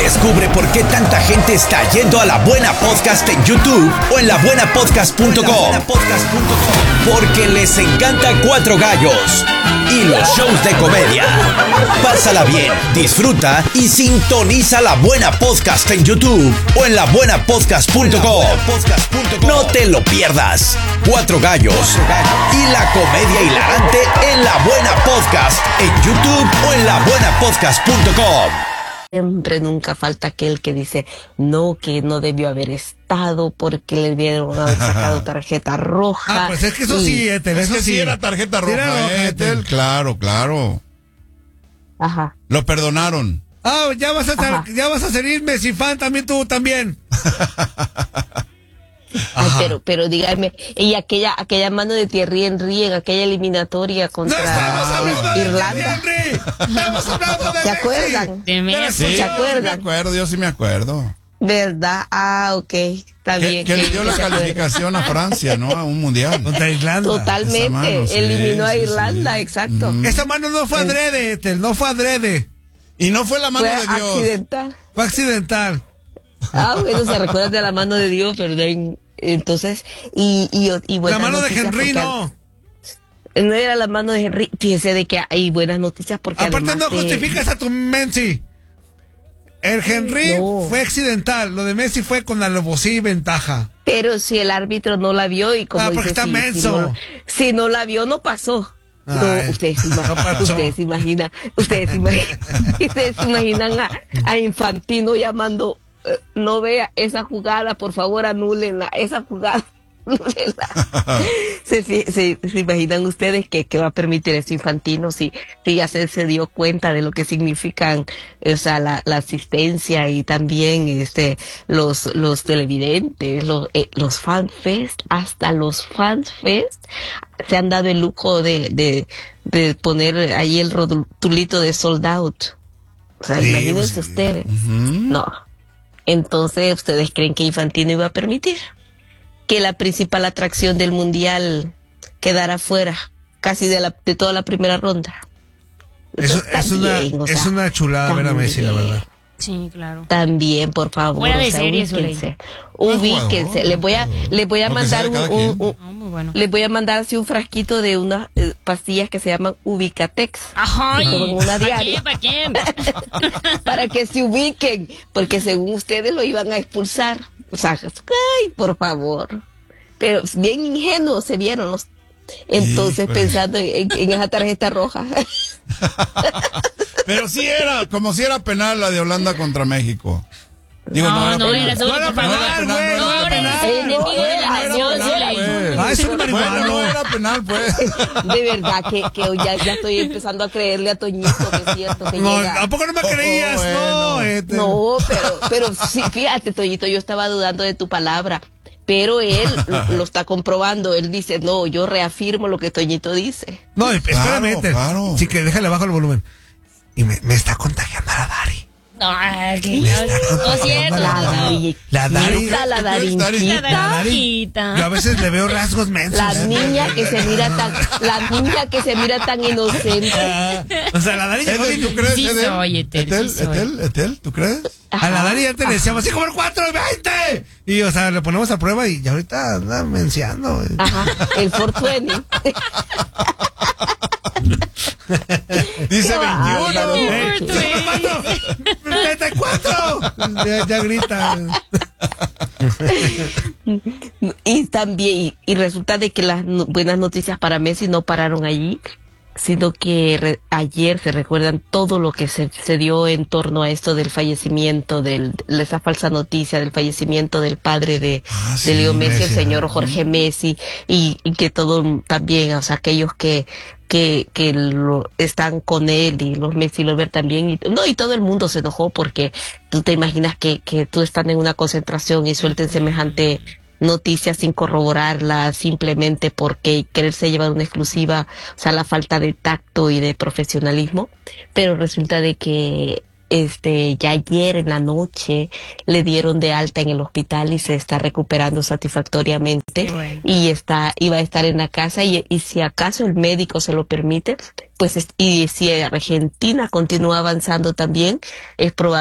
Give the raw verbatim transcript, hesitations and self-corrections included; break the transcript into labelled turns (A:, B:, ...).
A: Descubre por qué tanta gente está yendo a La Buena Podcast en YouTube o en la buena podcast punto com. Porque les encanta Cuatro Gallos y los shows de comedia. Pásala bien, disfruta y sintoniza La Buena Podcast en YouTube o en la buena podcast punto com. No te lo pierdas. Cuatro Gallos y la comedia hilarante en La Buena Podcast en YouTube o en la buena podcast punto com.
B: Siempre nunca falta aquel que dice no, que no debió haber estado porque le dieron haber sacado tarjeta roja.
C: Ah, pues es que eso sí, Ethel,
D: Eso
C: eso
D: sí
C: sí
D: era tarjeta roja,
C: Era roja,
D: Ethel.
C: Ethel.
D: Claro, claro.
B: Ajá.
D: Lo perdonaron.
C: Ah, ya vas a ser,
B: Ajá.
C: ya vas a ser Messi fan también, tú también.
B: Ay,
C: Ajá.
B: pero, pero dígame, y aquella, aquella mano de Thierry Henry en aquella eliminatoria
C: No
B: contra
C: estamos hablando de
B: Irlanda.
C: Henry, estamos hablando de
B: ¿Se
C: Messi.
B: acuerdan?
E: De Messi.
D: Sí,
B: ¿Se acuerdan?
D: me acuerdo, yo sí me acuerdo.
B: ¿Verdad? Ah, ok. Está
D: Que,
B: bien.
D: que le
B: que
D: dio la
B: se acuerda.
D: calificación a Francia, ¿no? A un mundial.
C: Contra Irlanda.
B: Totalmente.
D: Esa mano, sí,
B: Eliminó a
D: sí,
B: Irlanda,
D: sí.
B: exacto.
C: Esa mano no fue adrede, Ethel, no fue adrede.
D: Y no fue la mano
B: Fue
D: de Dios.
B: accidental.
C: Fue accidental.
B: Ah, bueno, se recuerda de la mano de Dios, ¿verdad? Entonces, y, y, y
C: La
B: buenas
C: mano de
B: noticias
C: Henry
B: porque
C: no.
B: No era la mano de Henry. Fíjese de que hay buenas noticias porque
C: Aparte
B: además
C: no
B: de-
C: justificas a tu Messi. El Henry
B: No.
C: fue accidental, lo de Messi fue con alevosía y ventaja.
B: Pero si el árbitro no la vio y como
C: Ah, porque
B: dice,
C: está
B: si,
C: menso.
B: si, no, si no la vio, no pasó. No,
C: Ay,
B: ustedes se imaginan,
C: no pasó.
B: ustedes se imaginan, ustedes se imaginan, ustedes se imaginan a, a Infantino llamando, eh, no vea esa jugada, por favor anúlenla, esa jugada. ¿Se, se, se, se imaginan ustedes que, que va a permitir eso Infantino si, si ya se, se dio cuenta de lo que significan, o sea, la, la asistencia y también este los los televidentes, los, eh, los fanfest, hasta los fanfest se han dado el lujo de, de, de poner ahí el rotulito de sold out. O sea,
C: Sí,
B: imagínense
C: pues,
B: ustedes.
D: Ujú.
B: No. Entonces, ¿ustedes creen que Infantino iba a permitir que la principal atracción del mundial quedara fuera casi de la de toda la primera ronda?
C: Es,
B: Está
C: es una,
B: bien, o
C: es
B: sea,
C: una chulada ver a Messi, la
B: también.
C: verdad.
E: Sí, claro.
B: También, por favor,
E: Fuera de
B: o sea,
E: serie,
B: ubíquense,
D: Soleil.
B: ubíquense. Les voy a, les voy a
D: Lo que
B: mandar
D: sea de
B: un,
D: cada
B: un-
D: quien.
B: un-
E: No, muy bueno.
B: les voy a mandar así un frasquito de unas eh, pastillas que se llaman Ubicatex.
E: Ajá.
B: Que toman una
E: ¿Para
B: diaria.
E: quién? ¿Para quién?
B: Para que se ubiquen, porque según ustedes lo iban a expulsar. O sea, ay, por favor. Pero bien ingenuos se vieron los. Entonces,
D: Híjole.
B: pensando en, en esa tarjeta roja.
D: Pero sí era, como si era penal la de Holanda contra México. Digo, no,
E: No,
D: era
E: no
D: penal.
E: era
C: No era penal, güey, no era penal.
B: Eh, no,
E: enemigo de la
B: era,
E: nación,
B: no,
E: sí,
B: era,
E: la
D: pues.
C: Ah, es un
D: Bueno,
C: marihuano.
D: no era penal, pues.
B: De verdad que, que ya, ya estoy empezando a creerle a Toñito que es cierto que
C: No,
B: llega.
C: ¿a poco no me creías?
D: Oh, bueno.
C: No, Ethel.
B: No, pero, pero sí, fíjate, Toñito, yo estaba dudando de tu palabra. Pero él lo, lo está comprobando. Él dice, no, yo reafirmo lo que Toñito dice.
C: No, espérame,
D: Claro,
C: Ethel.
D: claro.
C: Sí, que déjale bajo el volumen. Y me, me está contagiando a la Dari.
E: No, ay, que-
C: Me está
E: no es
C: contagiando
E: cierto.
C: a
B: La
C: la
E: no.
B: Dari-
C: La Dari.
B: Mira, la
D: ¿Qué
B: Darinquita.
E: La
C: La Dari.
E: Darinquita.
C: Yo a veces le veo rasgos mensos.
B: La
C: Ethel.
B: niña que se mira tan, la niña que se mira tan inocente.
C: Ah, o sea, la Dari llegó
D: Ethel,
C: y
D: ¿tú crees,
E: Sí
D: Ethel?
E: soy, Ethel,
D: Ethel,
E: sí soy.
D: Ethel, Ethel, ¿tú crees?
C: a la Dari ya te le decíamos, así como el cuatro y veinte. Y, o sea, le ponemos a prueba y ya ahorita anda menciando. güey.
B: Ajá, el cuatrocientos veinte.
D: Dice
B: bárbaro.
D: veintiuno.
C: Eh, ¿cincuenta y cuatro? ¡treinta y cuatro! Ya, ya grita.
B: Y también, y, y resulta de que las no- buenas noticias para Messi no pararon allí, sino que re- ayer se recuerdan todo lo que se, se dio en torno a esto del fallecimiento, del, de esa falsa noticia del fallecimiento del padre de,
D: Ah,
B: de Leo
D: sí,
B: Messi, el
C: Messi,
B: señor
C: ¿no?
B: Jorge Messi, y, y que todo también, o sea, aquellos que que, que lo, están con él y los Messi Lover también, y, no, y todo el mundo se enojó porque tú te imaginas que, que tú estás en una concentración y suelten semejante noticia sin corroborarla, simplemente porque quererse llevar una exclusiva, o sea, la falta de tacto y de profesionalismo, pero resulta de que este ya ayer en la noche le dieron de alta en el hospital y se está recuperando satisfactoriamente.
E: Qué bueno.
B: Y está iba a estar en la casa y, y si acaso el médico se lo permite, pues es- y si Argentina continúa avanzando también, es probable